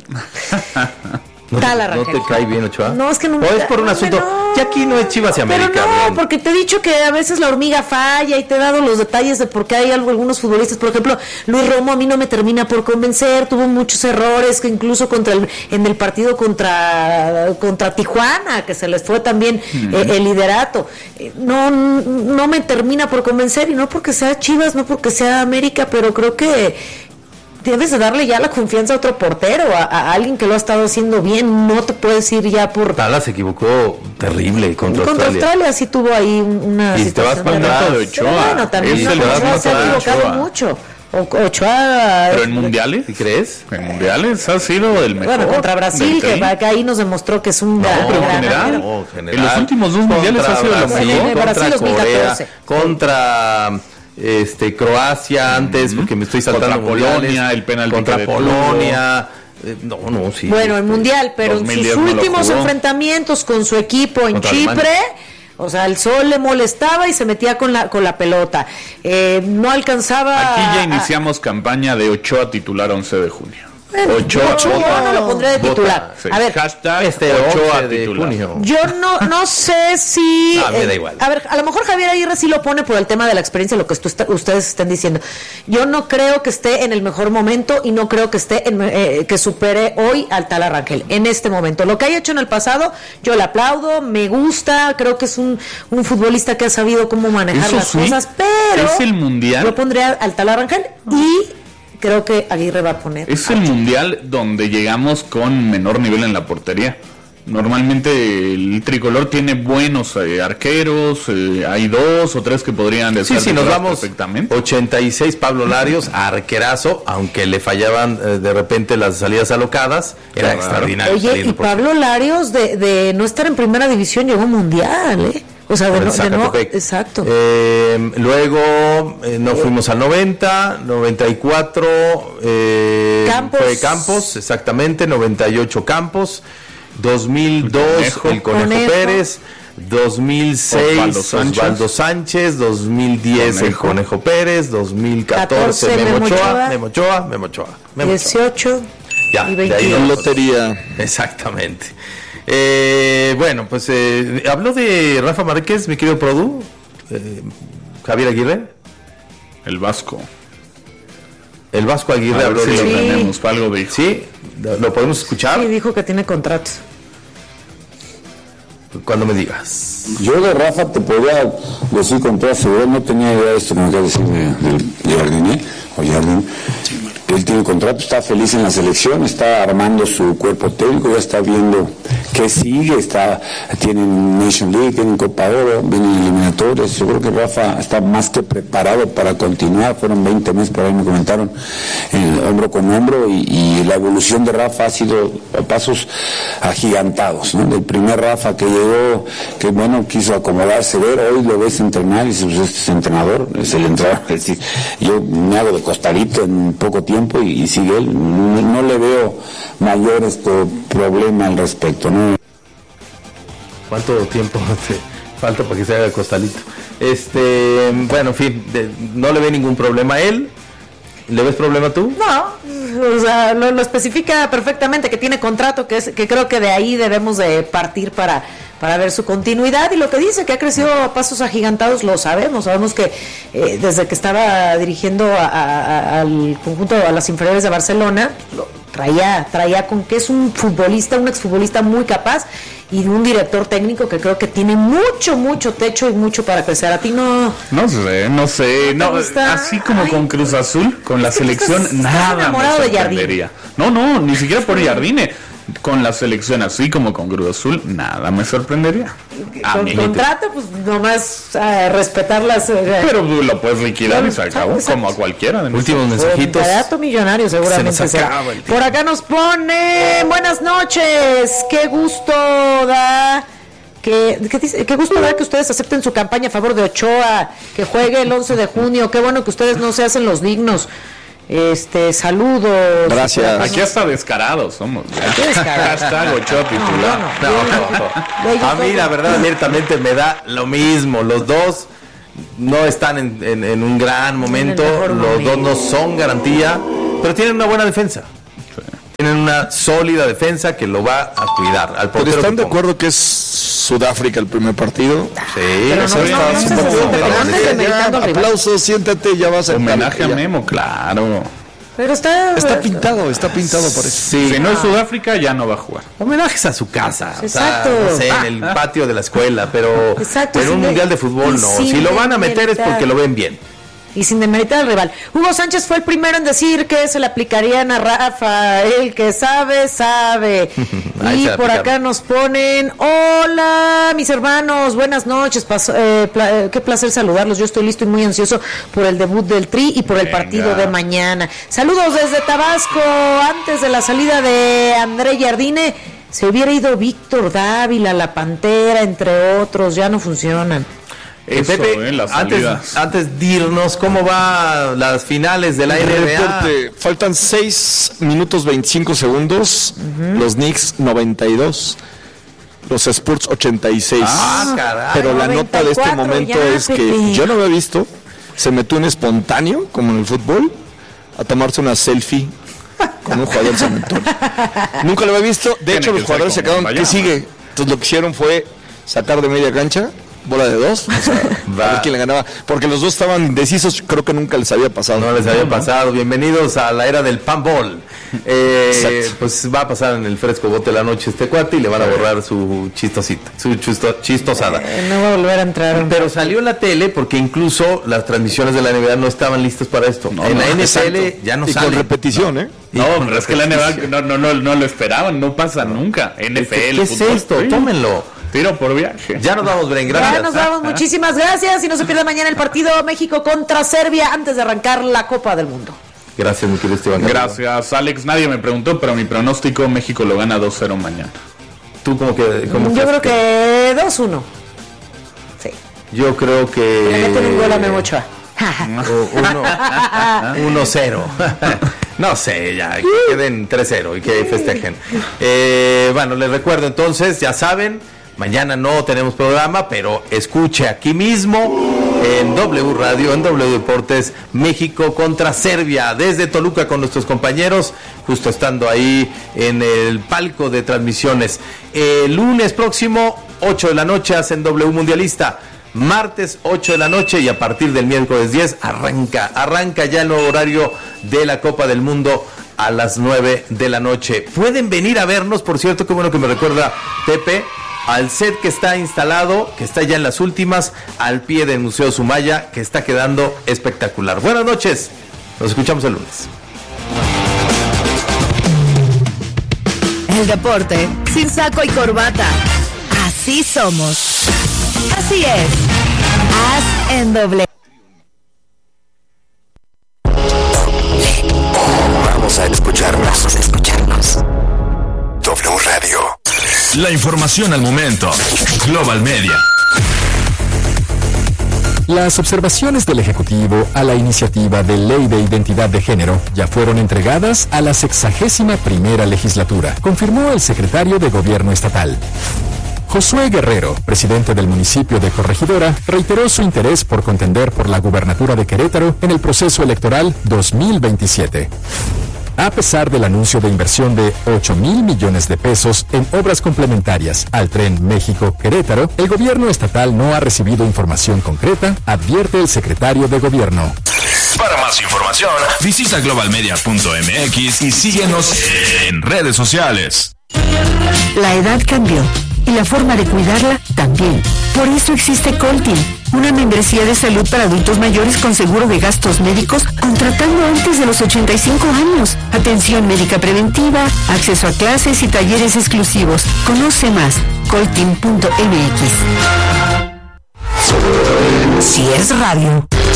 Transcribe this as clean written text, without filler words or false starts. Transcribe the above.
¿No te cae bien Ochoa? No, es que no. ¿O es por un asunto? No. Ya aquí no es Chivas y América. Pero no, bien. porque te he dicho que a veces la hormiga falla y te he dado los detalles de por qué hay algunos futbolistas. Por ejemplo, Luis Romo a mí no me termina por convencer. Tuvo muchos errores, que incluso en el partido contra Tijuana, que se les fue también el liderato. No me termina por convencer, y no porque sea Chivas, no porque sea América, pero creo que debes de darle ya la confianza a otro portero, a alguien que lo ha estado haciendo bien. No te puedes ir ya por... Tala se equivocó terrible contra Australia sí tuvo ahí una y situación te vas para atrás de Ochoa. Bueno, también Ochoa se ha equivocado mucho. Ochoa... ¿Pero en mundiales? ¿Sí crees? En mundiales ha sido el mejor. Bueno, contra Brasil, que ahí nos demostró que es un pero general. En los últimos 2 mundiales ha sido el mejor. Contra Corea, contra... Croacia antes, porque me estoy saltando contra Polonia, el penalti contra Polonia. Sí. Bueno, el mundial, pero en sus últimos enfrentamientos con su equipo en contra Chipre, Alemania. O sea, el sol le molestaba y se metía con la pelota. No alcanzaba. Aquí ya iniciamos campaña de Ochoa titular 11 de junio. Ochoa no lo pondré de titular. Sí. A ver, hashtag Ochoa titular. Yo no sé si me da igual. A ver, a lo mejor Javier Aguirre sí lo pone por el tema de la experiencia, lo que ustedes están diciendo. Yo no creo que esté en el mejor momento y no creo que esté que supere hoy al Tala Rangel en este momento. Lo que haya hecho en el pasado, yo le aplaudo, me gusta, creo que es un futbolista que ha sabido cómo manejar las cosas, pero es el mundial. Yo pondría al Tala Rangel y creo que Aguirre va a poner. Es el mundial donde llegamos con menor nivel en la portería. Normalmente el tricolor tiene buenos arqueros, hay 2 o 3 que podrían decir nos vamos perfectamente. 86 Pablo Larios, arquerazo, aunque le fallaban de repente las salidas alocadas, era extraordinario. Oye, y Pablo Larios de no estar en primera división llegó a mundial, O sea, de no, exacto. Luego nos fuimos al 90, 94 fue Campos, exactamente, 98 Campos, 2002 el Conejo Pérez, 2006 Osvaldo Sánchez, 2010 el Conejo Pérez, 2014 Memo Ochoa, 18 ya, y 21. De ahí la lotería. Exactamente. Bueno, pues habló de Rafa Márquez, mi querido Produ, Javier Aguirre. El Vasco Aguirre habló si de... lo tenemos, algo dijo. Sí, ¿lo podemos escuchar? Sí, dijo que tiene contrato. Cuando me digas. Yo de Rafa te podría decir con toda seguridad, no tenía idea de esto que me acabas de decir de Jardine, o Jardín. Él tiene contrato, está feliz en la selección, está armando su cuerpo técnico, ya está viendo qué sigue, tienen Nation League, tienen Copa Oro, vienen eliminatorias. Yo creo que Rafa está más que preparado para continuar. Fueron 20 meses, por ahí me comentaron, hombro con hombro, y la evolución de Rafa ha sido a pasos agigantados, ¿no? Del primer Rafa que llegó, que quiso acomodarse, hoy lo ves entrenar y dices, pues este es entrenador, es el entrenador. Es decir, yo me hago de costalito en poco tiempo y sigue él. No le veo mayor problema al respecto, ¿no? ¿Cuánto tiempo falta para que se haga el costalito? Bueno, en fin, no le ve ningún problema a él. ¿Le ves problema tú? No, o sea, lo especifica perfectamente, que tiene contrato, que creo que de ahí debemos de partir para ver su continuidad, y lo que dice, que ha crecido a pasos agigantados, lo sabemos que desde que estaba dirigiendo al conjunto, a las inferiores de Barcelona, traía con que es un exfutbolista muy capaz, y un director técnico que creo que tiene mucho techo y mucho para crecer. A ti no sé, así como con Cruz Azul, con la selección, nada me sorprendería. No, ni siquiera por Jardine. Con la selección, así como con Cruz Azul, nada me sorprendería. Con contrato, pues nomás respetar las... Pero lo puedes liquidar y se acabó, como a cualquiera. Últimos mensajitos. Contrato millonario seguramente será. Por acá nos pone: buenas noches, qué gusto da... ¿Qué dice? Qué gusto da que ustedes acepten su campaña a favor de Ochoa, que juegue el 11 de junio. Qué bueno que ustedes no se hacen los dignos. Saludos. Gracias. Aquí hasta descarados somos. Hashtag Ochoa titular. No. A mí la verdad abiertamente me da lo mismo. Los dos no están en un gran momento. Los dos no son garantía, pero tienen una buena defensa. tienen una sólida defensa que lo va a cuidar. Al ¿Pero están de acuerdo que es Sudáfrica el primer partido? Sí, aplausos, siéntate, ya vas a... Homenaje a Memo, claro. Pero está pintado, parece. Sí. Si no es Sudáfrica, ya no va a jugar. Homenajes a su casa. Exacto. O sea, no sé, en el patio de la escuela, pero en un mundial de fútbol no. Si lo van a meter es porque lo ven bien. Y sin demeritar al rival. Hugo Sánchez fue el primero en decir que se le aplicarían a Rafa. El que sabe, sabe. Y por acá nos ponen: hola, mis hermanos, buenas noches. Qué placer saludarlos. Yo estoy listo y muy ansioso por el debut del Tri y por el partido de mañana. Saludos desde Tabasco. Antes de la salida de André Jardine, se hubiera ido Víctor Dávila, la Pantera, entre otros. Ya no funcionan. Pepe, antes de irnos, ¿cómo va las finales de la NBA? Faltan 6 minutos 25 segundos. Los Knicks 92, los Spurs 86. Caray. Pero la nota de este momento es que yo no había visto, se metió un espontáneo, como en el fútbol, a tomarse una selfie con un jugador cementorio. Nunca lo había visto. De hecho, los jugadores se quedaron, ¿qué sigue? Entonces lo que hicieron fue sacar de media cancha, bola de 2, o sea, a ver quién le ganaba, porque los dos estaban indecisos, creo que nunca les había pasado. No les había pasado. Bienvenidos a la era del panball. Pues va a pasar en el fresco bote la noche este cuate y le van a borrar su chistosita, su chistosada. No va a volver a entrar. Pero salió en la tele porque incluso las transmisiones de la NBA no estaban listas para esto. En la NFL ya no sale. Y con repetición, No, pero es que la NBA no lo esperaban, no pasa nunca. NFL, ¿qué es esto? Tómenlo. Tiro por viaje. Ya nos vamos, Bren, gracias. Ya nos vamos, muchísimas gracias. Y no se pierda mañana el partido México contra Serbia antes de arrancar la Copa del Mundo. Gracias, mi querido Esteban. Gracias, Alex. Nadie me preguntó, pero mi pronóstico, México lo gana 2-0 mañana. ¿Tú cómo que? Yo creo que 2-1. Sí. Yo creo que... Le meten un gol a Memo Ochoa. 1-0. No sé, ya, que queden 3-0 y que festejen. Bueno, les recuerdo entonces, ya saben, mañana no tenemos programa, pero escuche aquí mismo en W Radio, en W Deportes, México contra Serbia, desde Toluca con nuestros compañeros, justo estando ahí en el palco de transmisiones. Lunes próximo, 8 de la noche, hacen W Mundialista. Martes 8 de la noche y a partir del miércoles 10 arranca ya el nuevo horario de la Copa del Mundo a las 9 de la noche. Pueden venir a vernos, por cierto, qué bueno que me recuerda Pepe, al set que está instalado, que está ya en las últimas, al pie del Museo Sumaya, que está quedando espectacular. Buenas noches, nos escuchamos el lunes. El deporte sin saco y corbata. Así somos. Así es. Haz en doble. Vamos a escucharnos. W Radio. La información al momento. Global Media. Las observaciones del Ejecutivo a la iniciativa de Ley de Identidad de Género ya fueron entregadas a la 61ª legislatura, confirmó el secretario de Gobierno estatal. Josué Guerrero, presidente del municipio de Corregidora, reiteró su interés por contender por la gubernatura de Querétaro en el proceso electoral 2027. A pesar del anuncio de inversión de 8,000 millones de pesos en obras complementarias al tren México-Querétaro, el gobierno estatal no ha recibido información concreta, advierte el secretario de Gobierno. Para más información, visita globalmedia.mx y síguenos en redes sociales. La edad cambió y la forma de cuidarla también. Por eso existe Coltin, una membresía de salud para adultos mayores con seguro de gastos médicos contratando antes de los 85 años. Atención médica preventiva, acceso a clases y talleres exclusivos. Conoce más, coltin.mx. Si es radio.